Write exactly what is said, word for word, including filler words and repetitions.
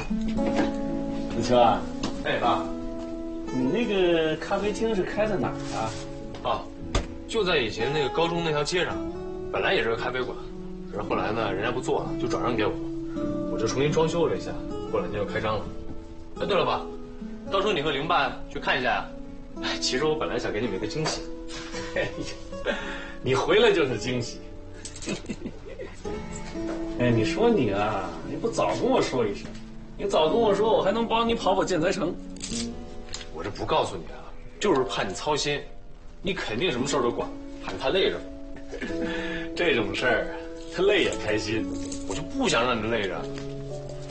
子秋啊， 哎爸， 你那个咖啡厅是开在哪儿啊？ 啊，就在以前那个高中那条街上，本来也是个咖啡馆，可是后来呢，人家不做了，就转让给我，我就重新装修了一下，过两天就开张了。哎，对了爸，到时候你和凌爸去看一下呀。哎，其实我本来想给你们一个惊喜。 你回来就是惊喜。哎，你说你啊，你不早跟我说一声，你早跟我说，我还能帮你跑跑建材城。 我这不告诉你啊，就是怕你操心，你肯定什么事儿都管，怕你太累着。 这种事儿，他累也开心。 我就不想让你累着，